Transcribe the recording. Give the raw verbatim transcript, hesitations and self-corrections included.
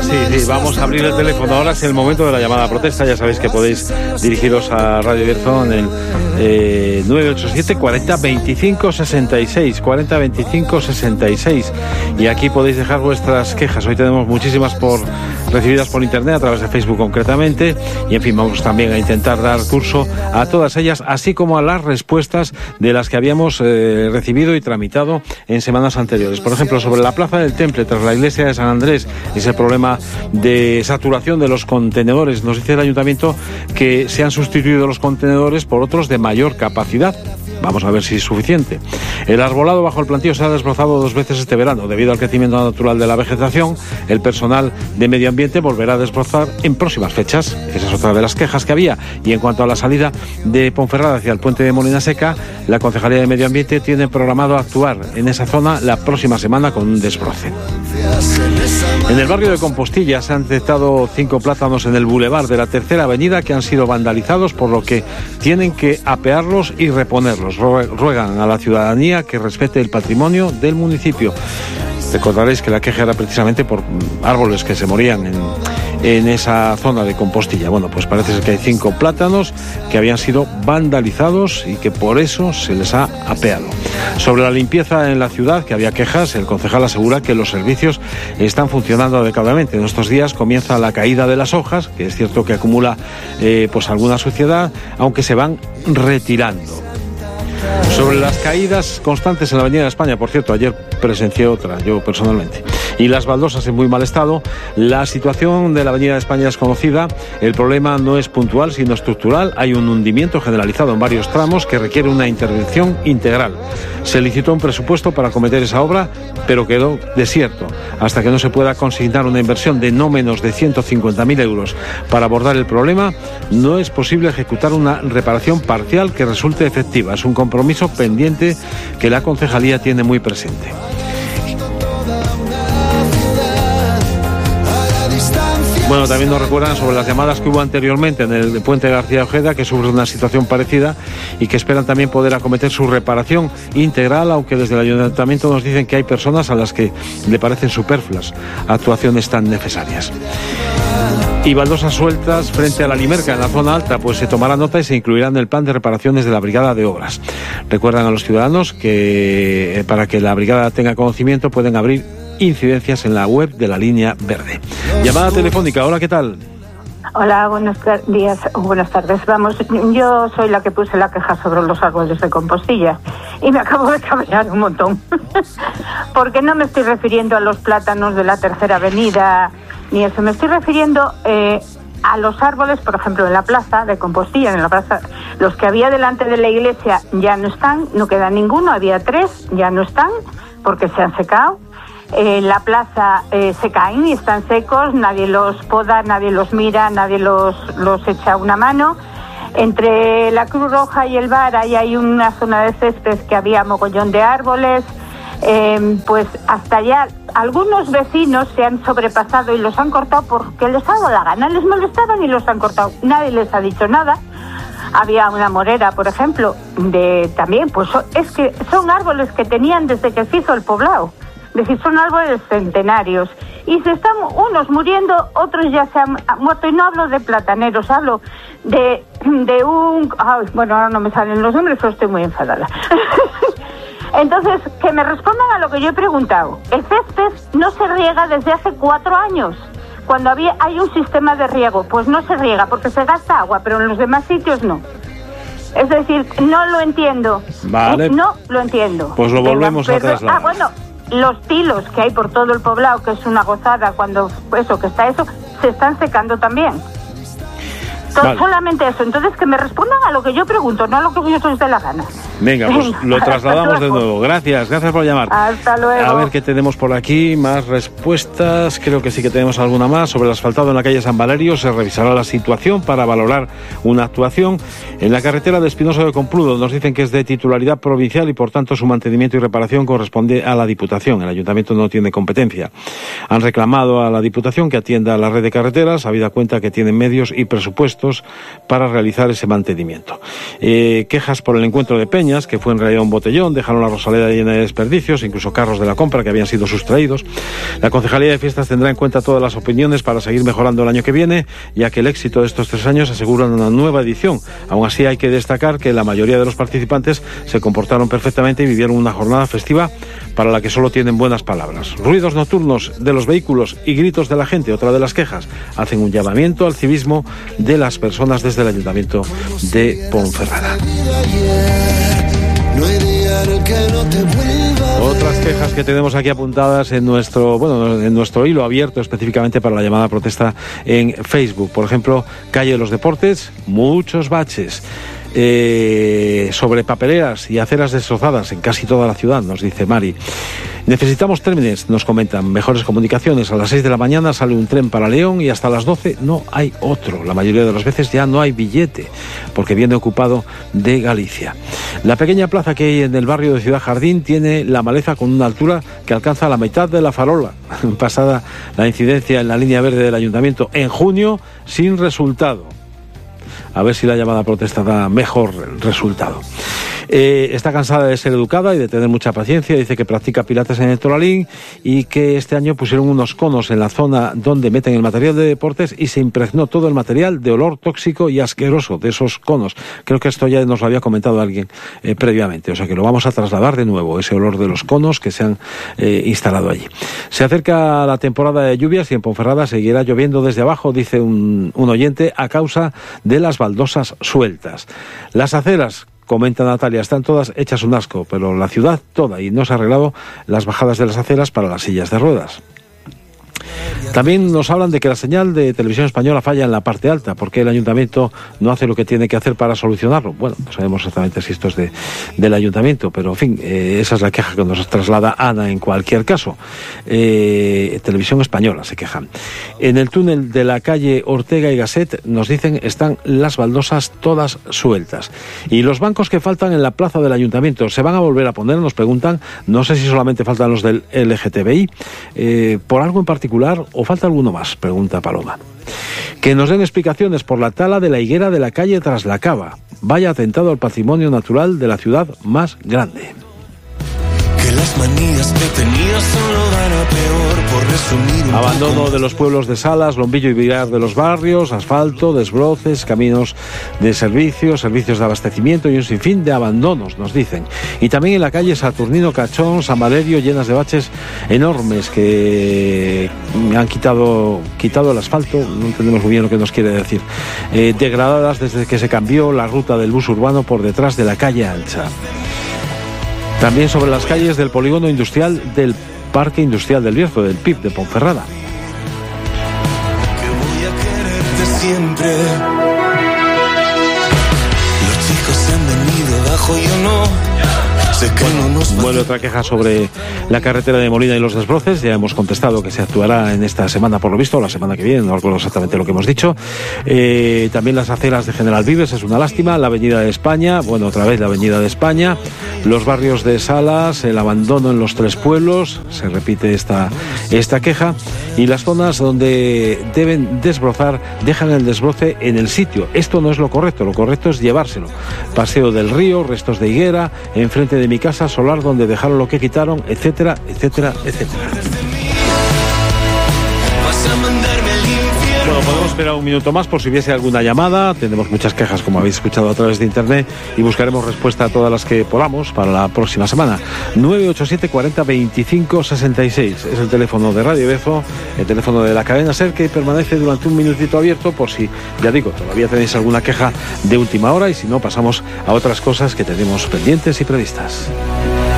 Sí, sí, vamos a abrir el teléfono. Ahora es el momento de la llamada a protesta. Ya sabéis que podéis dirigiros a Radio Bierzo en el eh, nueve ocho siete, cuarenta, veinticinco, sesenta y seis, cuarenta, veinticinco, sesenta y seis. Y aquí podéis dejar vuestras quejas. Hoy tenemos muchísimas por recibidas por internet, a través de Facebook concretamente. Y en fin, vamos también a intentar dar curso a todas ellas, así como a las respuestas de las que habíamos eh, recibido y tramitado en semanas anteriores. Por ejemplo, sobre la Plaza del Temple, tras la iglesia de San Andrés, ese problema de saturación de los contenedores. Nos dice el ayuntamiento que se han sustituido los contenedores por otros de mayor capacidad. Vamos a ver si es suficiente. El arbolado bajo el plantío se ha desbrozado dos veces este verano. Debido al crecimiento natural de la vegetación, el personal de medio ambiente volverá a desbrozar en próximas fechas. Esa es otra de las quejas que había. Y en cuanto a la salida de Ponferrada hacia el puente de Molina Seca, la Concejalía de Medio Ambiente tiene programado actuar en esa zona la próxima semana con un desbroce. En el barrio de Compostilla se han detectado cinco plátanos en el bulevar de la Tercera Avenida que han sido vandalizados, por lo que tienen que apearlos y reponerlos. Ruegan a la ciudadanía que respete el patrimonio del municipio. Recordaréis que la queja era precisamente por árboles que se morían en, en esa zona de Compostilla. Bueno, pues parece ser que hay cinco plátanos que habían sido vandalizados y que por eso se les ha apeado. Sobre la limpieza en la ciudad, que había quejas, el concejal asegura que los servicios están funcionando adecuadamente. En estos días comienza la caída de las hojas, que es cierto que acumula eh, pues alguna suciedad, aunque se van retirando. Sobre las caídas constantes en la Avenida de España, por cierto, ayer presencié otra, yo personalmente, y las baldosas en muy mal estado. La situación de la Avenida de España es conocida. El problema no es puntual, sino estructural. Hay un hundimiento generalizado en varios tramos que requiere una intervención integral. Se licitó un presupuesto para acometer esa obra, pero quedó desierto. Hasta que no se pueda consignar una inversión de no menos de ciento cincuenta mil euros para abordar el problema, no es posible ejecutar una reparación parcial que resulte efectiva. Es un compromiso pendiente que la concejalía tiene muy presente. Bueno, también nos recuerdan sobre las llamadas que hubo anteriormente en el puente García Ojeda, que sufre una situación parecida y que esperan también poder acometer su reparación integral, aunque desde el ayuntamiento nos dicen que hay personas a las que le parecen superfluas actuaciones tan necesarias. Y baldosas sueltas frente a la Limerca en la zona alta, pues se tomará nota y se incluirá en el plan de reparaciones de la Brigada de Obras. Recuerdan a los ciudadanos que eh, para que la Brigada tenga conocimiento pueden abrir incidencias en la web de la Línea Verde. Llamada telefónica, hola, ¿qué tal? Hola, buenos días, buenas tardes. Vamos, yo soy la que puse la queja sobre los árboles de Compostilla y me acabo de cabrear un montón. Porque no me estoy refiriendo a los plátanos de la Tercera Avenida ni eso, me estoy refiriendo eh, a los árboles, por ejemplo, en la plaza de Compostilla, en la plaza, los que había delante de la iglesia ya no están, no queda ninguno, había tres, ya no están porque se han secado. En la plaza eh, se caen y están secos, nadie los poda, nadie los mira, nadie los, los echa una mano. Entre la Cruz Roja y el bar ahí hay una zona de césped que había mogollón de árboles. Eh, pues hasta allá algunos vecinos se han sobrepasado y los han cortado porque les ha dado la gana, les molestaban y los han cortado. Nadie les ha dicho nada. Había una morera, por ejemplo, de también, pues es que son árboles que tenían desde que se hizo el poblado. Es decir, son árboles centenarios y se están unos muriendo, otros ya se han muerto. Y no hablo de plataneros, hablo de, de un... Ay, bueno, ahora no me salen los nombres, pero estoy muy enfadada. Entonces, que me respondan a lo que yo he preguntado. El césped no se riega desde hace cuatro años, cuando había hay un sistema de riego. Pues no se riega porque se gasta agua, pero en los demás sitios no. Es decir, no lo entiendo. Vale. ¿Eh? No lo entiendo. Pues lo volvemos Venga, a trasladar. Ah, bueno... Los tilos que hay por todo el poblado, que es una gozada cuando eso, que está eso, se están secando también. Vale. Solamente eso. Entonces, que me respondan a lo que yo pregunto, no a lo que yo les dé la gana. Venga, pues lo trasladamos de nuevo. Gracias, gracias por llamar. Hasta luego. A ver qué tenemos por aquí, más respuestas. Creo que sí que tenemos alguna más. Sobre el asfaltado en la calle San Valerio, se revisará la situación para valorar una actuación. En la carretera de Espinosa de Compludo nos dicen que es de titularidad provincial y por tanto su mantenimiento y reparación corresponde a la Diputación. El Ayuntamiento no tiene competencia. Han reclamado a la Diputación que atienda a la red de carreteras, habida cuenta que tienen medios y presupuestos para realizar ese mantenimiento. Eh, quejas por el encuentro de Peña. Viñas, que fue en realidad un botellón, dejaron la Rosaleda llena de desperdicios, incluso carros de la compra que habían sido sustraídos. La Concejalía de Fiestas tendrá en cuenta todas las opiniones para seguir mejorando el año que viene, ya que el éxito de estos tres años asegura una nueva edición. Aún así hay que destacar que la mayoría de los participantes se comportaron perfectamente y vivieron una jornada festiva para la que solo tienen buenas palabras. Ruidos nocturnos de los vehículos y gritos de la gente, otra de las quejas, hacen un llamamiento al civismo de las personas desde el Ayuntamiento de Ponferrada. Otras quejas que tenemos aquí apuntadas en nuestro, bueno, en nuestro hilo abierto específicamente para la llamada protesta en Facebook. Por ejemplo, calle de los Deportes, muchos baches. Eh, sobre papeleras y aceras destrozadas en casi toda la ciudad, nos dice Mari. Necesitamos trenes, nos comentan, mejores comunicaciones. A las seis de la mañana sale un tren para León y hasta las doce no hay otro. La mayoría de las veces ya no hay billete porque viene ocupado de Galicia. La pequeña plaza que hay en el barrio de Ciudad Jardín tiene la maleza con una altura que alcanza la mitad de la farola. Pasada la incidencia en la línea verde del ayuntamiento en junio, sin resultado. A ver si la llamada protesta da mejor resultado. Eh, está cansada de ser educada y de tener mucha paciencia. Dice que practica pilates en el Toralín y que este año pusieron unos conos en la zona donde meten el material de deportes y se impregnó todo el material de olor tóxico y asqueroso de esos conos. Creo que esto ya nos lo había comentado alguien eh, previamente, o sea que lo vamos a trasladar de nuevo, ese olor de los conos que se han eh, instalado allí. Se acerca la temporada de lluvias y en Ponferrada seguirá lloviendo desde abajo, dice un, un oyente, a causa de las baldosas sueltas. Las aceras, comenta Natalia, están todas hechas un asco, pero la ciudad toda, y no se ha arreglado las bajadas de las aceras para las sillas de ruedas. También nos hablan de que la señal de Televisión Española falla en la parte alta, porque el ayuntamiento no hace lo que tiene que hacer para solucionarlo. Bueno, no sabemos exactamente si esto es de, del ayuntamiento, pero en fin, eh, esa es la queja que nos traslada Ana en cualquier caso. Eh, Televisión Española se quejan. En el túnel de la calle Ortega y Gasset, nos dicen, están las baldosas todas sueltas. Y los bancos que faltan en la plaza del ayuntamiento, ¿se van a volver a poner? Nos preguntan. No sé si solamente faltan los del L G T B I, eh, por algo en particular, ¿o falta alguno más?, pregunta Paloma. Que nos den explicaciones por la tala de la higuera de la calle Traslacaba. Vaya atentado al patrimonio natural de la ciudad más grande. Que las manías que tenía solo van a peor por resumir un Abandono poco. De los pueblos de Salas, Lombillo y Vigar de los barrios, asfalto, desbroces, caminos de servicios, servicios de abastecimiento y un sinfín de abandonos, nos dicen. Y también en la calle Saturnino Cachón, San Valerio, llenas de baches enormes que han quitado, quitado el asfalto, no entendemos muy bien lo que nos quiere decir, eh, degradadas desde que se cambió la ruta del bus urbano por detrás de la calle ancha. También sobre las calles del polígono industrial del Parque Industrial del Bierzo, del P I B de Ponferrada. Que voy a quererte siempre. Los chicos se han venido abajo, yo no. Bueno, vuelve otra queja sobre la carretera de Molina y los desbroces. Ya hemos contestado que se actuará en esta semana, por lo visto, o la semana que viene, no recuerdo exactamente lo que hemos dicho. Eh, también las aceras de General Vives, es una lástima. La Avenida de España, bueno, otra vez la Avenida de España. Los barrios de Salas, el abandono en los tres pueblos, se repite esta, esta queja. Y las zonas donde deben desbrozar, dejan el desbroce en el sitio. Esto no es lo correcto, lo correcto es llevárselo. Paseo del Río, restos de higuera, enfrente de mi casa, solar donde dejaron lo que quitaron, etcétera, etcétera, etcétera. Bueno, podemos esperar un minuto más por si hubiese alguna llamada. Tenemos muchas quejas, como habéis escuchado a través de internet, y buscaremos respuesta a todas las que podamos para la próxima semana. nueve ocho siete cuarenta veinticinco sesenta y seis es el teléfono de Radio Bierzo, el teléfono de la cadena SER, que permanece durante un minutito abierto por si, ya digo, todavía tenéis alguna queja de última hora, y si no, pasamos a otras cosas que tenemos pendientes y previstas.